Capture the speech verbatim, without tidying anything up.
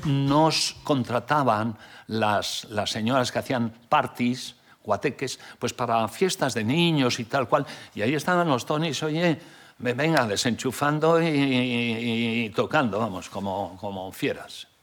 nos contrataban las, las señoras que hacían parties, guateques, pues para fiestas de niños y tal cual. Y ahí estaban los Tonys, oye, venga, desenchufando y, y, y tocando, vamos, como, como fieras.